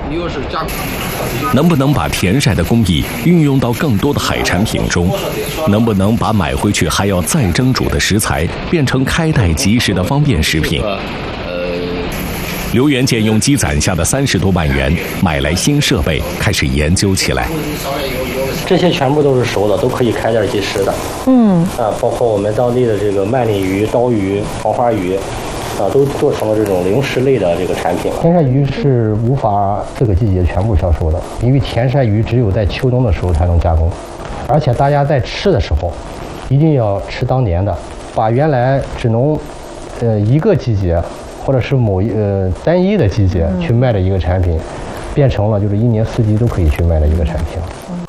又是加工。 能不能把田晒的工艺运用到更多的海产品中？能不能把买回去还要再蒸煮的食材变成开袋即食的方便食品？刘元建用积攒下的30多万元买来新设备，开始研究起来。 这些全部都是熟的，都可以开袋即食的。包括我们当地的这个曼鲢鱼、刀鱼、黄花鱼，都做成了这种零食类的这个产品了。田晒鱼是无法这个季节全部销售的，因为田晒鱼只有在秋冬的时候才能加工，而且大家在吃的时候，一定要吃当年的，把原来只能一个季节或者是单一的季节去卖的一个产品，变成了就是1年4季都可以去卖的一个产品。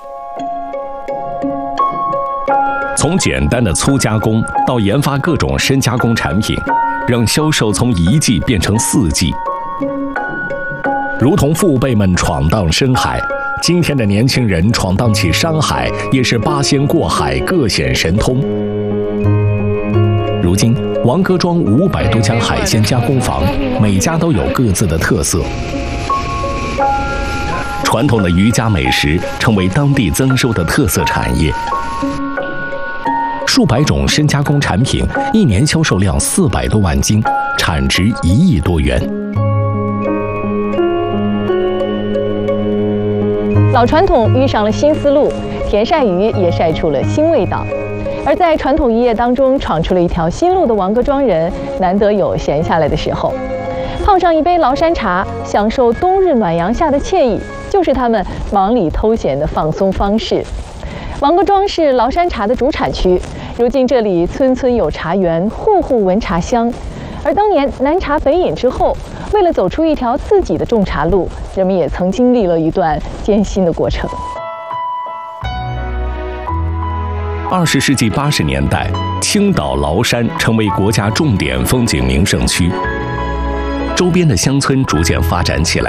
从简单的粗加工到研发各种深加工产品，让销售从1季变成4季。如同父辈们闯荡深海，今天的年轻人闯荡起山海，也是八仙过海，各显神通。如今，王各庄500多家海鲜加工坊，每家都有各自的特色。传统的渔家美食成为当地增收的特色产业。数百种深加工产品，1年销售量400多万斤，产值1亿多元。 老传统遇上了新思路，田晒鱼也晒出了新味道。而在传统渔业当中闯出了一条新路的王各庄人，难得有闲下来的时候，泡上一杯崂山茶，享受冬日暖阳下的惬意，就是他们忙里偷闲的放松方式。王各庄是崂山茶的主产区，如今这里村村有茶园，户户闻茶香。而当年南茶北饮之后，为了走出一条自己的种茶路，人们也曾经历了一段艰辛的过程。 20世纪80年代，青岛崂山成为国家重点风景名胜区，周边的乡村逐渐发展起来。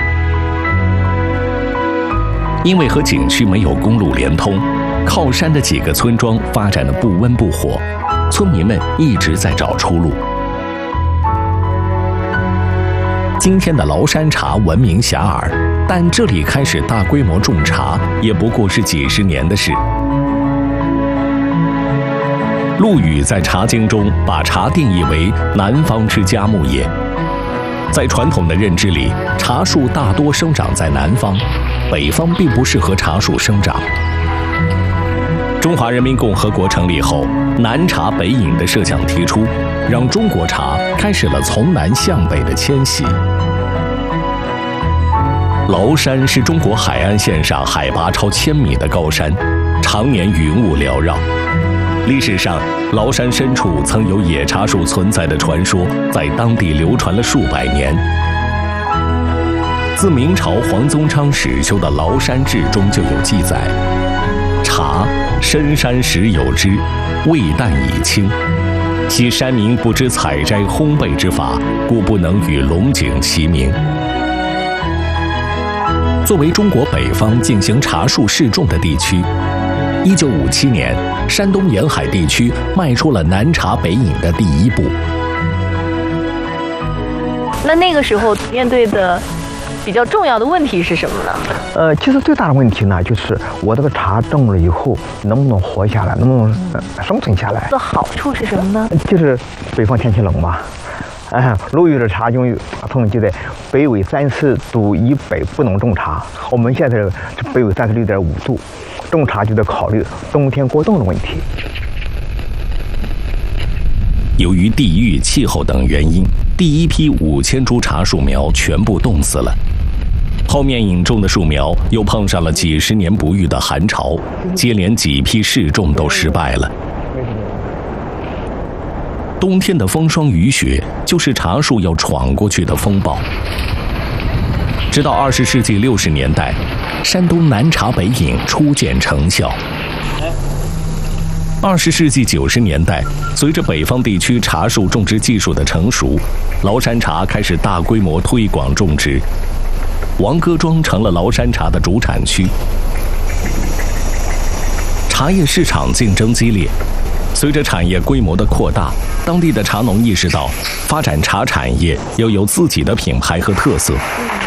因为和景区没有公路连通，靠山的几个村庄发展得不温不火，村民们一直在找出路。今天的崂山茶闻名遐迩，但这里开始大规模种茶，也不过是几十年的事。陆羽在《茶经》中把茶定义为南方之佳木也。在传统的认知里，茶树大多生长在南方，北方并不适合茶树生长。中华人民共和国成立后，南茶北饮的设想提出，让中国茶开始了从南向北的迁徙。崂山是中国海岸线上海拔超1000米的高山，常年云雾缭绕。历史上，崂山深处曾有野茶树存在的传说，在当地流传了数百年。自明朝黄宗昌始修的《崂山志》中就有记载：茶，深山时有之，味淡已清。其山民不知采摘烘焙之法，故不能与龙井齐名。作为中国北方进行茶树试种的地区，1957年，山东沿海地区迈出了南茶北饮的第一步。 那个时候面对的比较重要的问题是什么呢？ 其实最大的问题呢，就是我这个茶种了以后能不能活下来，能不能生存下来？ 的好处是什么呢？ 就是北方天气冷嘛。陆羽的茶经统计在北纬30度以北不能种茶，我们现在是北纬36.5度，种茶就得考虑冬天过冬的问题。 由于地域、气候等原因，第一批5000株茶树苗全部冻死了。后面引种的树苗又碰上了几十年不遇的寒潮，接连几批试种都失败了。冬天的风霜雨雪就是茶树要闯过去的风暴。直到20世纪60年代，山东南茶北饮初见成效。20世纪90年代，随着北方地区茶树种植技术的成熟，崂山茶开始大规模推广种植，王各庄成了崂山茶的主产区。茶叶市场竞争激烈，随着产业规模的扩大，当地的茶农意识到，发展茶产业要有自己的品牌和特色，